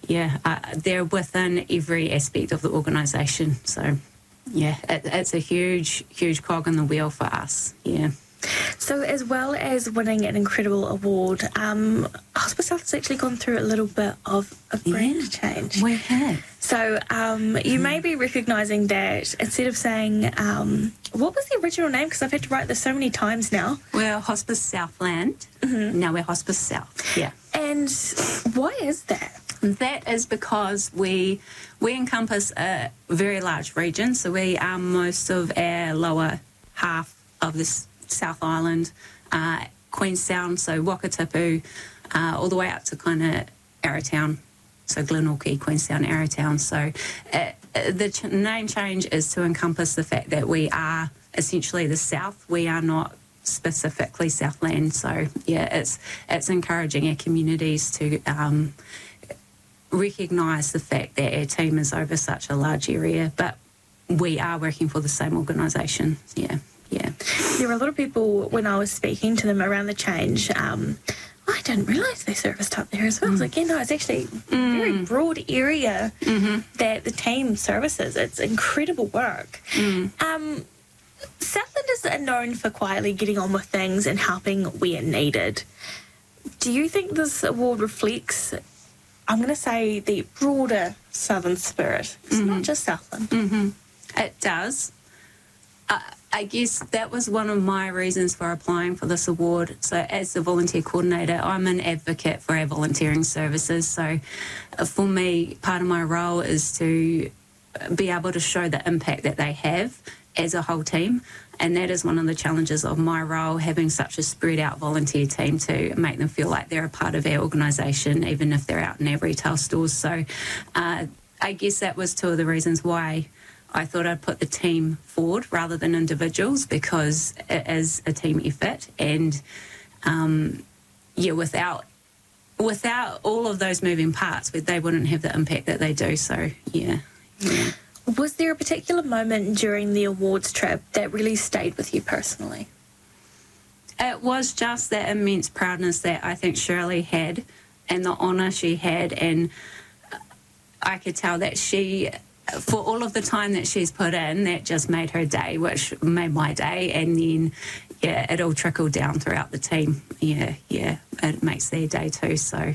they're within every aspect of the organisation. So, it's a huge, huge cog in the wheel for us, So as well as winning an incredible award, Hospice South has actually gone through a little bit of a brand change. We have. So you may be recognising that instead of saying, what was the original name? Because I've had to write this so many times now. We're Hospice Southland. Now we're Hospice South, And why is that? That is because we encompass a very large region. So we are most of our lower half of this South Island, Queenstown, so Wakatipu, all the way up to kind of Arrowtown, so Glenorchy, Queenstown, Arrowtown. So the name change is to encompass the fact that we are essentially the South. We are not specifically Southland. So, it's encouraging our communities to recognise the fact that our team is over such a large area, but we are working for the same organisation, There were a lot of people, when I was speaking to them around the change, I didn't realise they serviced up there as well. I was like, it's actually a very broad area that the team services. It's incredible work. Southland is known for quietly getting on with things and helping where needed. Do you think this award reflects, I'm going to say, the broader Southern spirit? It's not just Southland. It does. I guess that was one of my reasons for applying for this award. So as the volunteer coordinator, I'm an advocate for our volunteering services. So for me, part of my role is to be able to show the impact that they have as a whole team. And that is one of the challenges of my role, having such a spread out volunteer team, to make them feel like they're a part of our organisation, even if they're out in our retail stores. So I guess that was two of the reasons why I thought I'd put the team forward rather than individuals, because it is a team effort. And, without all of those moving parts, they wouldn't have the impact that they do. So, Was there a particular moment during the awards trip that really stayed with you personally? It was just that immense proudness that I think Shirley had, and the honour she had. And I could tell that she, for all of the time that she's put in, that just made her day, which made my day. And then, it all trickled down throughout the team. It makes their day too. So,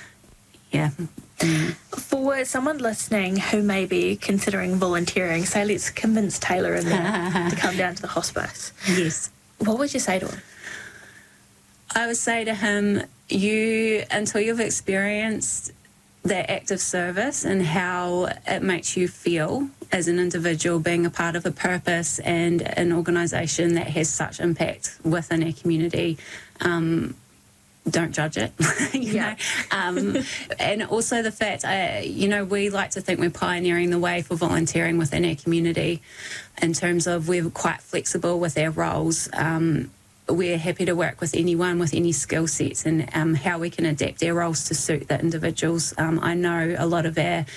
For someone listening who may be considering volunteering, say let's convince Taylor in there to come down to the hospice. Yes. What would you say to him? I would say to him, until you've experienced that act of service and how it makes you feel as an individual, being a part of a purpose and an organisation that has such impact within our community, don't judge it, know. And also the fact, we like to think we're pioneering the way for volunteering within our community, in terms of we're quite flexible with our roles. We're happy to work with anyone with any skill sets, and how we can adapt our roles to suit the individuals. I know a lot of our,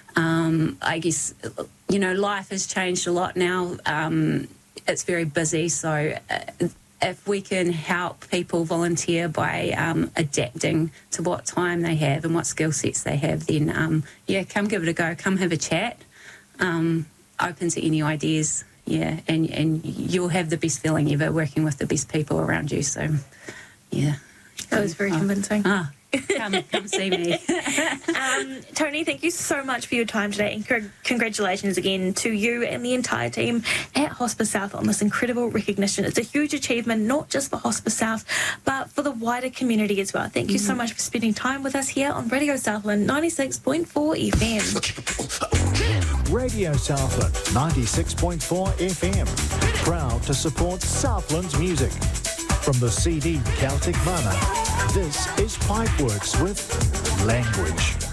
life has changed a lot now. It's very busy, so if we can help people volunteer by adapting to what time they have and what skill sets they have, then, come give it a go. Come have a chat. Open to any ideas. And you'll have the best feeling ever working with the best people around you. So, That was very convincing. Come see me. Tony, thank you so much for your time today, and congratulations again to you and the entire team at Hospice South on this incredible recognition. It's a huge achievement, not just for Hospice South, but for the wider community as well. Thank you so much for spending time with us here on Radio Southland 96.4 FM. Radio Southland 96.4 FM. Proud to support Southland's music. From the CD Celtic Mana, this is Pipeworks with Language.